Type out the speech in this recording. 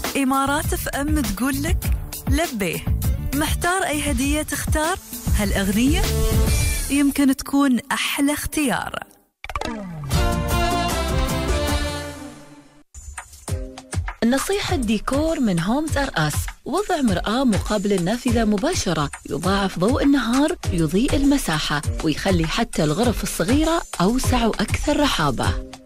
إمارات اف ام تقول لك لبيه. محتار أي هدية تختار؟ هالأغنية يمكن تكون أحلى اختيار. نصيحة ديكور من هومز ار اس. وضع مرآة مقابل النافذة مباشرة يضاعف ضوء النهار، يضيء المساحة ويخلي حتى الغرف الصغيرة أوسع وأكثر رحابة.